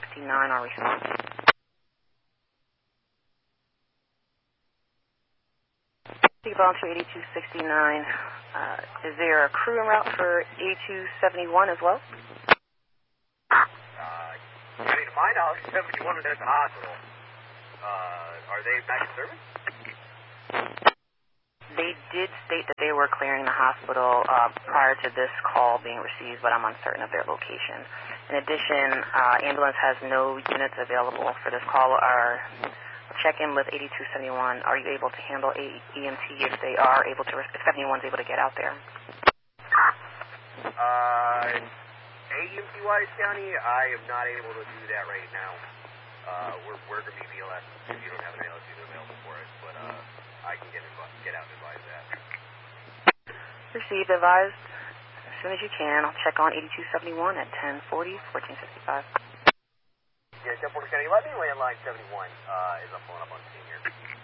69 on response. Volunteer 8269, is there a crew en route for 8271 as well? To my knowledge, 71 is at the hospital. Are they back in service? They did state that they were clearing the hospital prior to this call being received, but I'm uncertain of their location. In addition, ambulance has no units available for this call. Our check-in with 8271, are you able to handle EMT if they are able to, if 71's able to get out there? AEMT Wise County, I am not able to do that right now. We're going to be BLS if you don't have an ALS available for us, but I can get out and advise that. Received, advised. As soon as you can, I'll check on 8271 at 1040, 1455. Yeah, 1040 County, let me landline 71 is I'm pulling up on scene here.